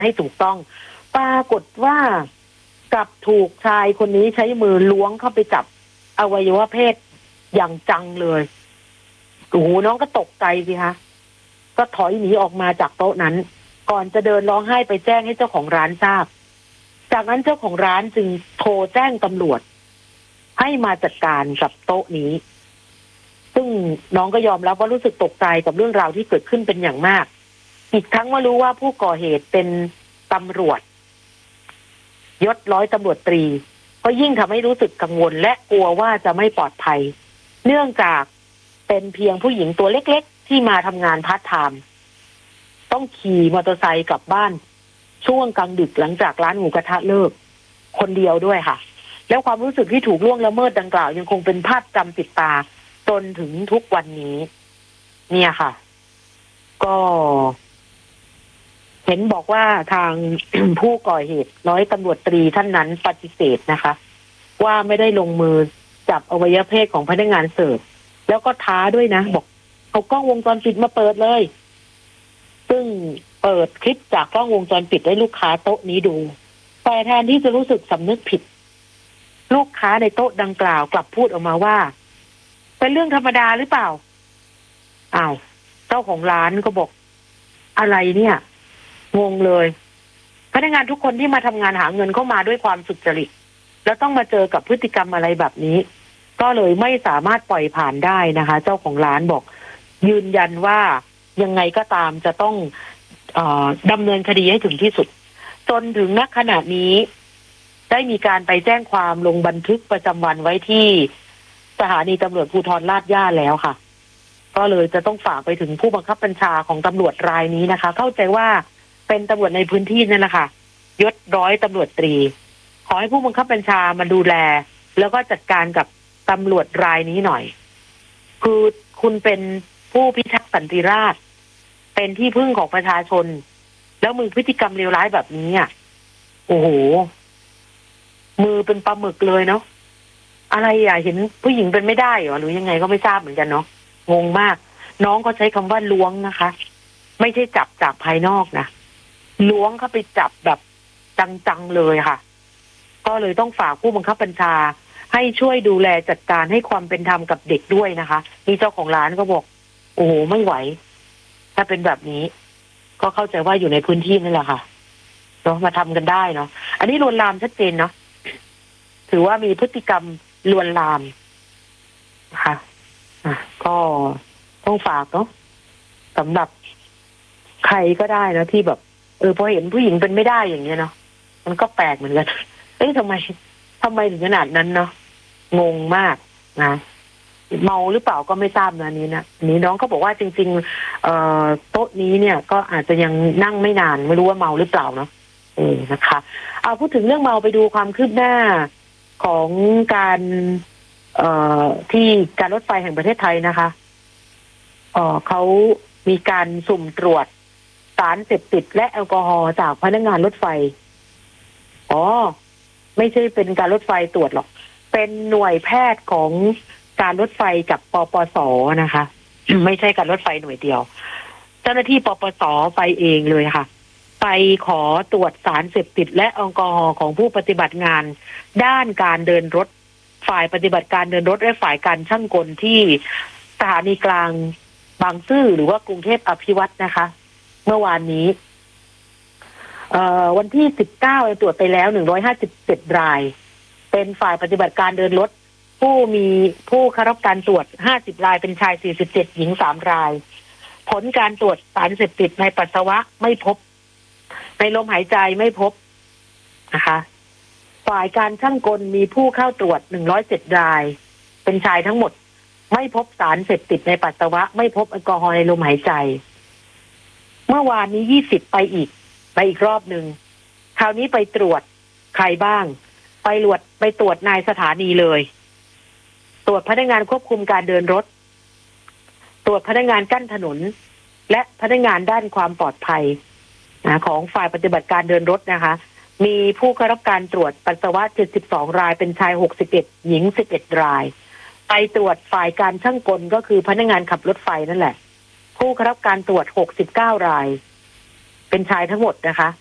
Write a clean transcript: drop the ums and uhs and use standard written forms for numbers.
ให้ถูกต้องปรากฏว่ากลับถูกชายคนนี้ใช้มือล้วงเข้าไปจับอวัยวะเพศอย่างจังเลยโอ้โหน้องก็ตกใจสิคะก็ถอยหนีออกมาจากโต๊ะนั้นก่อนจะเดินร้องไห้ไปแจ้งให้เจ้าของร้านทราบจากนั้นเจ้าของร้านจึงโทรแจ้งตำรวจให้มาจัดการกับโต๊ะนี้ซึ่งน้องก็ยอมรับว่ารู้สึกตกใจกับเรื่องราวที่เกิดขึ้นเป็นอย่างมากอีกทั้งว่ารู้ว่าผู้ก่อเหตุเป็นตำรวจยศร้อยตำรวจตรีก็ยิ่งทำให้รู้สึกกังวลและกลัวว่าจะไม่ปลอดภัยเนื่องจากเป็นเพียงผู้หญิงตัวเล็กๆที่มาทำงานพาร์ทไทม์ต้องขี่มอเตอร์ไซค์กลับบ้านช่วงกลางดึกหลังจากร้านหมูกระทะเลิกคนเดียวด้วยค่ะแล้วความรู้สึกที่ถูกล่วงละเมิดดังกล่าวยังคงเป็นภาพจำติดตาจนถึงทุกวันนี้เนี่ยค่ะก็เห็นบอกว่าทาง ผู้ก่อเหตุร้อยตำรวจตรีท่านนั้นปฏิเสธนะคะว่าไม่ได้ลงมือจับอวัยวะเพศของพนักงานเสิร์ฟแล้วก็ท้าด้วยนะบอกเอากล้องวงจรปิดมาเปิดเลยซึ่งเปิดคลิปจากกล้องวงจรปิดให้ลูกค้าโต๊ะนี้ดูแต่แทนที่จะรู้สึกสำนึกผิดลูกค้าในโต๊ะดังกล่าวกลับพูดออกมาว่าเป็นเรื่องธรรมดาหรือเปล่าอ้าวเจ้าของร้านก็บอกอะไรเนี่ยงงเลยพนักงานทุกคนที่มาทำงานหาเงินเข้ามาด้วยความสุจริตแล้วต้องมาเจอกับพฤติกรรมอะไรแบบนี้ก็เลยไม่สามารถปล่อยผ่านได้นะคะเจ้าของร้านบอกยืนยันว่ายังไงก็ตามจะต้องดำเนินคดีให้ถึงที่สุดจนถึงณขณะนี้ได้มีการไปแจ้งความลงบันทึกประจำวันไว้ที่สถานีตำรวจภูธรลาดย่าแล้วค่ะก็เลยจะต้องฝากไปถึงผู้บังคับบัญชาของตำรวจรายนี้นะคะเข้าใจว่าเป็นตำรวจในพื้นที่นั่นแหละค่ะยศร้อยตำรวจตรีขอให้ผู้บังคับบัญชามาดูแลแล้วก็จัดการกับตำรวจรายนี้หน่อยคือคุณเป็นผู้พิทักษ์สันติราษฎร์เป็นที่พึ่งของประชาชนแล้วมือพฤติกรรมเลวร้ายแบบนี้อ่ะโอ้โหมือเป็นปลาหมึกเลยเนาะอะไรอ่ะเห็นผู้หญิงเป็นไม่ได้เหรอหรือยังไงก็ไม่ทราบเหมือนกันเนาะงงมากน้องก็ใช้คำว่าล้วงนะคะไม่ใช่จับจากภายนอกนะล้วงเข้าไปจับแบบจังๆเลยค่ะก็เลยต้องฝากผู้บังคับบัญชาให้ช่วยดูแลจัดการให้ความเป็นธรรมกับเด็กด้วยนะคะนี่เจ้าของร้านก็บอกโอ้โหไม่ไหวถ้าเป็นแบบนี้ก็เข้าใจว่าอยู่ในพื้นที่นั่นแหละค่ะเนาะมาทำกันได้เนาะอันนี้ลวนลามชัดเจนเนาะถือว่ามีพฤติกรรมลวนลามค่ะก็ต้องฝากเนาะสำหรับใครก็ได้นะที่แบบพอเห็นผู้หญิงเป็นไม่ได้อย่างเงี้ยเนาะมันก็แปลกเหมือนกันทำไมถึงขนาดนั้นเนาะงงมากนะเมาหรือเปล่าก็ไม่ทราบนะนี้น้องก็บอกว่าจริงๆโต๊ะนี้เนี่ยก็อาจจะยังนั่งไม่นานไม่รู้ว่าเมาหรือเปล่าเนาะนะคะเอาพูดถึงเรื่องเมาไปดูความคืบหน้าของการที่การรถไฟแห่งประเทศไทยนะคะเขามีการสุ่มตรวจสารเสพติดและแอลกอฮอล์จากพนักงานรถไฟไม่ใช่เป็นการรถไฟตรวจหรอกเป็นหน่วยแพทย์ของการรถไฟกับปปส.นะคะ ไม่ใช่การรถไฟหน่วยเดียวเจ้าหน้าที่ปปส.ไปเองเลยค่ะไปขอตรวจสารเสพติดและแอลกอฮอล์ของผู้ปฏิบัติงานด้านการเดินรถฝ่ายปฏิบัติการเดินรถและฝ่ายการช่างกลที่สถานีกลางบางซื่อหรือว่ากรุงเทพอภิวัตรนะคะเมื่อวานนี้วันที่19ตรวจไปแล้ว157รายเป็นฝ่ายปฏิบัติการเดินรถผู้เข้ารับการตรวจ50รายเป็นชาย47หญิง3รายผลการตรวจสารเสพติดในปัสสาวะไม่พบในลมหายใจไม่พบนะคะฝ่ายการช่างกลมีผู้เข้าตรวจ107รายเป็นชายทั้งหมดไม่พบสารเสพติดในปัสสาวะไม่พบแอลกอฮอล์ในลมหายใจเมื่อวานนี้20ไปอีกรอบนึงคราวนี้ไปตรวจใครบ้างไปตรวจนายสถานีเลยตรวจพนักงานควบคุมการเดินรถตรวจพนักงานกั้นถนนและพนักงานด้านความปลอดภัยของฝ่ายปฏิบัติการเดินรถนะคะมีผู้เข้ารับการตรวจปัสสาวะ72รายเป็นชาย61หญิง11รายไปตรวจฝ่ายการช่างกลก็คือพนักงานขับรถไฟนั่นแหละผู้เข้ารับการตรวจ69รายเป็นชายทั้งหมดนะคะ